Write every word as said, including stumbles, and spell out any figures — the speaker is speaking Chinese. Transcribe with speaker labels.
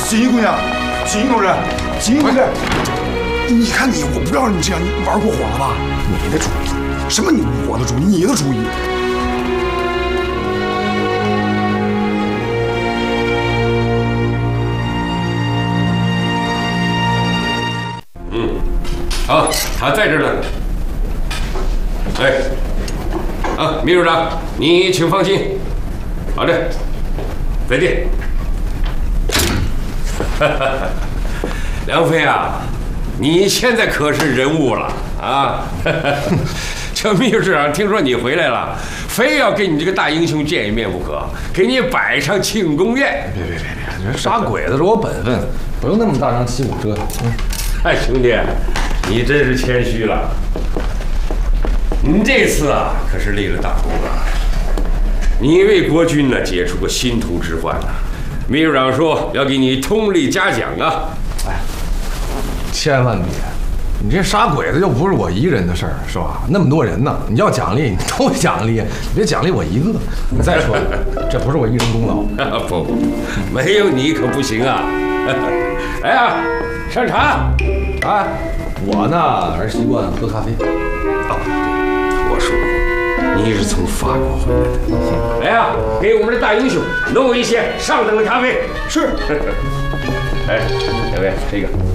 Speaker 1: 锦衣姑娘，锦衣同志，锦衣同志，你看你，我不知道你这样，你玩过火了吧？你的主意，什么你我的主意，你的主意。
Speaker 2: 嗯，好，他在这儿呢。哎，啊，秘书长，你请放心。好的，再见。梁飞啊，你现在可是人物了啊！这秘书长听说你回来了，非要跟你这个大英雄见一面不可，给你摆上庆功宴。
Speaker 3: 别别别别，这杀鬼子是我本分，不用那么大张旗鼓折腾。嗯，
Speaker 2: 哎，兄弟，你真是谦虚了。你这次啊，可是立了大功了。你为国军呢解除过心头之患呐。秘书长说要给你通力嘉奖啊！
Speaker 3: 哎，千万别！你这杀鬼子又不是我一个人的事儿，是吧？那么多人呢，你要奖励你都奖励，你别奖励我一个。再说了，这不是我一人功劳。
Speaker 2: 不，没有你可不行啊！来呀，上茶。
Speaker 3: 哎，我呢还是习惯喝咖啡。
Speaker 2: 啊，我说过，你是从法国回来的。来呀，给我们的大英雄弄一些上等的咖啡。
Speaker 1: 是。
Speaker 2: 哎，两位吃一个。